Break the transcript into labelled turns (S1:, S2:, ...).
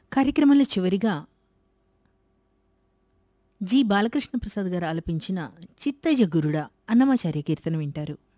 S1: కార్యక్రమంలో చివరిగా జి బాలకృష్ణ ప్రసాద్ గారు ఆలపించిన చిత్తజ గురుడ అన్నమాచార్య కీర్తన వింటారు.